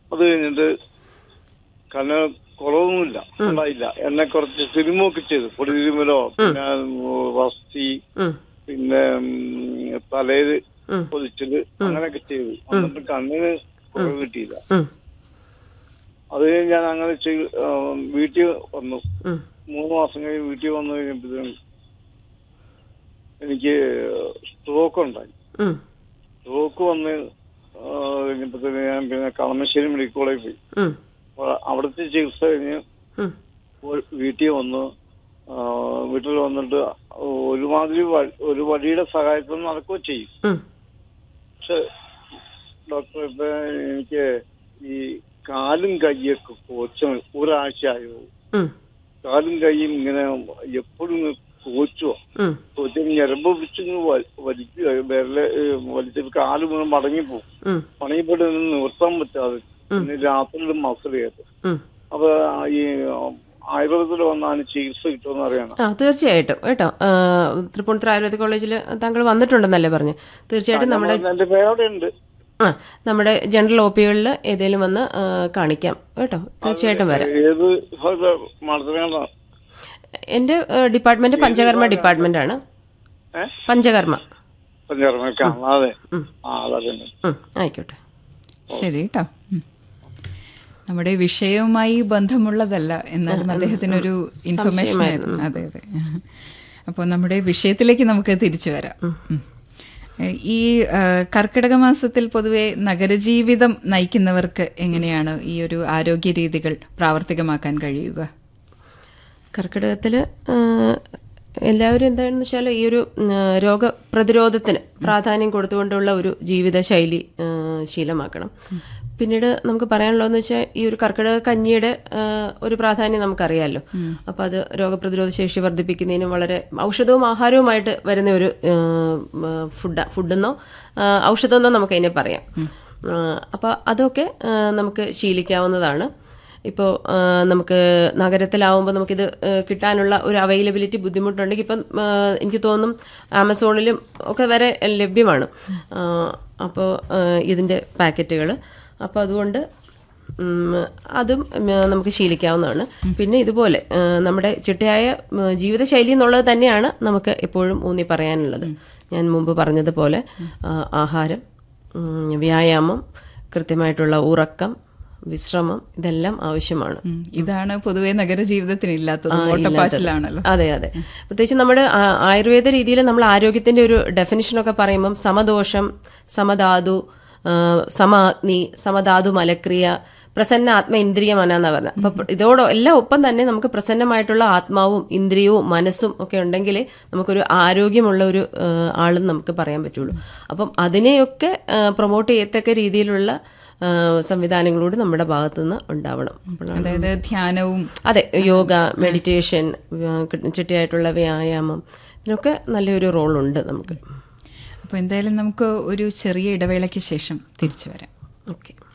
അത് കഴിഞ്ഞിട്ട് കണ്ണ് കുറവൊന്നുമില്ല, ഉണ്ടായില്ല. എന്നെ കുറച്ച് തിരുമൊക്കെ ചെയ്തു, പൊടി തിരുമലോ, പിന്നെ വസ്തി, പിന്നെ തലയിൽ പൊതിച്ചത്, അങ്ങനെയൊക്കെ ചെയ്തു. എന്നിട്ട് കണ്ണിന് കുറവ് കിട്ടിയില്ല. അത് കഴിഞ്ഞ് ഞാൻ അങ്ങനെ വീട്ടിൽ വന്നു. 3 മാസം കഴിഞ്ഞ് വീട്ടിൽ വന്നു കഴിഞ്ഞപ്പോഴത്തേനും എനിക്ക് സ്ട്രോക്ക് ഉണ്ടായി. സ്ട്രോക്ക് വന്ന് കഴിഞ്ഞപ്പോഴത്തേനും ഞാൻ പിന്നെ കളമശ്ശേരി മെഡിക്കൽ കോളേജിൽ പോയി. അവിടുത്തെ ചികിത്സ കഴിഞ്ഞ് വീട്ടിൽ വന്ന് വീട്ടിൽ വന്നിട്ട് ഒരുമാതിരി ഒരു വഴിയുടെ സഹായത്തിൽ നടക്കുകയും ചെയ്യും. പക്ഷെ ഡോക്ടർ ഇപ്പൊ എനിക്ക് ഈ കാലും കൈയൊക്കെ കോച്ച ഒരാഴ്ചയായോ, കാലും കൈയും ഇങ്ങനെ എപ്പോഴും കോച്ചോ ഞരമ്പ് പിടിച്ചിങ്ങനെ വലിക്കുക, വലിച്ചിട്ട് കാല് മുഴുവൻ മടങ്ങിപ്പോകും. മടങ്ങിപ്പോയിട്ട് നിർത്താൻ പറ്റാതെ പിന്നെ രാത്രിയിൽ മസിൽ കയറ്റും. അപ്പൊ ഈ ആയുർവേദത്തിൽ വന്നാണ് ചികിത്സ കിട്ടുമെന്ന് അറിയണം. തീർച്ചയായിട്ടും കേട്ടോ. തൃപ്പൂണിത്തുറ ആയുർവേദിക് കോളേജിൽ താങ്കൾ വന്നിട്ടുണ്ടെന്നല്ലേ പറഞ്ഞു? തീർച്ചയായിട്ടും നമ്മുടെ ജനറൽ OP-കളിൽ ഏതെങ്കിലും വന്ന് കാണിക്കാം കേട്ടോ. തീർച്ചയായിട്ടും വരാം. എന്റെ ഡിപ്പാർട്ട്മെന്റ് പഞ്ചകർമ്മ ഡിപ്പാർട്ട്മെന്റ് ആണ്. പഞ്ചകർമ്മ. ആയിക്കോട്ടെ, ശരി കേട്ടോ. നമ്മുടെ വിഷയവുമായി ബന്ധമുള്ളതല്ല, എന്നാലും അദ്ദേഹത്തിനൊരു ഇൻഫർമേഷൻ ആയിരുന്നു. അതെ അതെ. അപ്പോൾ നമ്മുടെ വിഷയത്തിലേക്ക് നമുക്ക് തിരിച്ചു വരാം. ഈ കർക്കിടക മാസത്തിൽ പൊതുവെ നഗരജീവിതം നയിക്കുന്നവർക്ക് എങ്ങനെയാണ് ഈ ഒരു ആരോഗ്യ രീതികൾ പ്രാവർത്തികമാക്കാൻ കഴിയുക? കർക്കിടകത്തില് എല്ലാവരും എന്താണെന്ന് വെച്ചാൽ ഈ ഒരു രോഗപ്രതിരോധത്തിന് പ്രാധാന്യം കൊടുത്തുകൊണ്ടുള്ള ഒരു ജീവിതശൈലി ശീലമാക്കണം. പിന്നീട് നമുക്ക് പറയാനുള്ളതെന്ന് വെച്ചാൽ ഈ ഒരു കർക്കിടക കഞ്ഞിയുടെ ഒരു പ്രാധാന്യം നമുക്കറിയാമല്ലോ. അപ്പം അത് രോഗപ്രതിരോധ ശേഷി വർദ്ധിപ്പിക്കുന്നതിനും വളരെ ഔഷധവും ആഹാരവുമായിട്ട് വരുന്ന ഒരു ഫുഡെന്നോ ഔഷധമെന്നോ നമുക്ക് അതിനെ പറയാം. അപ്പം അതൊക്കെ നമുക്ക് ശീലിക്കാവുന്നതാണ്. ഇപ്പോൾ നമുക്ക് നഗരത്തിലാവുമ്പോൾ നമുക്കിത് കിട്ടാനുള്ള ഒരു അവൈലബിലിറ്റി ബുദ്ധിമുട്ടുണ്ടെങ്കിൽ ഇപ്പം എനിക്ക് തോന്നും ആമസോണിലും ഒക്കെ വരെ ലഭ്യമാണ് അപ്പോൾ ഇതിൻ്റെ പാക്കറ്റുകൾ. അപ്പോൾ അതുകൊണ്ട് അതും നമുക്ക് ശീലിക്കാവുന്നതാണ്. പിന്നെ ഇതുപോലെ നമ്മുടെ ചിട്ടയായ ജീവിതശൈലി എന്നുള്ളത് തന്നെയാണ് നമുക്ക് എപ്പോഴും ഊന്നി പറയാനുള്ളത്. ഞാൻ മുമ്പ് പറഞ്ഞതുപോലെ ആഹാരം, വ്യായാമം, കൃത്യമായിട്ടുള്ള ഉറക്കം, വിശ്രമം, ഇതെല്ലാം ആവശ്യമാണ്. ഇതാണ് പൊതുവെ നഗരജീവിതത്തിന് ഇല്ലാത്തത്. അതെ അതെ. പ്രത്യേകിച്ച് നമ്മുടെ ആയുർവേദ രീതിയിൽ നമ്മൾ ആരോഗ്യത്തിന്റെ ഒരു ഡെഫിനിഷനൊക്കെ പറയുമ്പം സമദോഷം, സമധാതു, സമാഗ്നി, സമധാതു മലക്രിയ, പ്രസന്ന ആത്മ ഇന്ദ്രിയ മന എന്നാ പറഞ്ഞത്. അപ്പൊ ഇതോടെല്ലാം ഒപ്പം തന്നെ നമുക്ക് പ്രസന്നമായിട്ടുള്ള ആത്മാവും ഇന്ദ്രിയവും മനസ്സും ഒക്കെ ഉണ്ടെങ്കിലേ നമുക്കൊരു ആരോഗ്യമുള്ള ഒരു ആളെന്ന് നമുക്ക് പറയാൻ പറ്റുള്ളൂ. അപ്പം അതിനെയൊക്കെ പ്രൊമോട്ട് ചെയ്യത്തക്ക രീതിയിലുള്ള സംവിധാനങ്ങളോട് നമ്മുടെ ഭാഗത്തുനിന്ന് ഉണ്ടാവണം. അതായത് ധ്യാനവും, അതെ, യോഗ, മെഡിറ്റേഷൻ, ചിട്ടയായിട്ടുള്ള വ്യായാമം, ഇതിനൊക്കെ നല്ലൊരു റോളുണ്ട് നമുക്ക്. അപ്പോൾ എന്തായാലും നമുക്ക് ഒരു ചെറിയ ഇടവേളയ്ക്ക് ശേഷം തിരിച്ചു വരാം. ഓക്കെ.